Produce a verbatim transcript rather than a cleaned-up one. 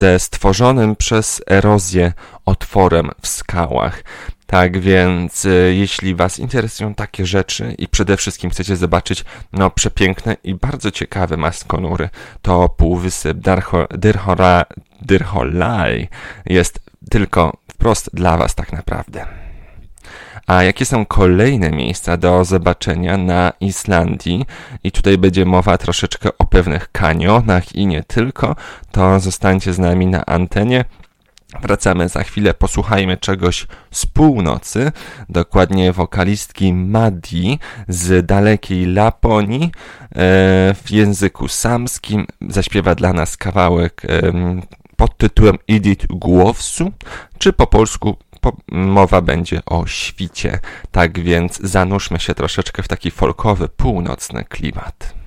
ze stworzonym przez erozję otworem w skałach. Tak więc y, jeśli Was interesują takie rzeczy i przede wszystkim chcecie zobaczyć no, przepiękne i bardzo ciekawe Maskonury, to półwysep Dyrhora, Dyrhólae jest tylko wprost dla Was tak naprawdę. A jakie są kolejne miejsca do zobaczenia na Islandii? I tutaj będzie mowa troszeczkę o pewnych kanionach i nie tylko, to zostańcie z nami na antenie. Wracamy za chwilę, posłuchajmy czegoś z północy, dokładnie wokalistki Madi z dalekiej Laponii e, w języku samskim. Zaśpiewa dla nas kawałek e, pod tytułem Idit Głowsu, czy po polsku po, mowa będzie o świcie. Tak więc zanurzmy się troszeczkę w taki folkowy, północny klimat.